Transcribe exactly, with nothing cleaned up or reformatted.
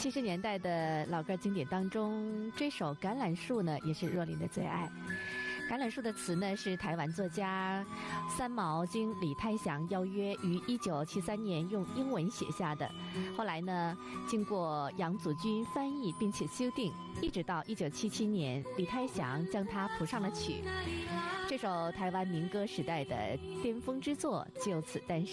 七十年代的老歌经典当中，这首《橄榄树》呢，也是若琳的最爱。橄榄树的词呢，是台湾作家三毛经李泰祥邀约于一九七三年用英文写下的，后来呢，经过杨祖君翻译并且修订，一直到一九七七年，李泰祥将它谱上了曲。这首台湾民歌时代的巅峰之作就此诞生。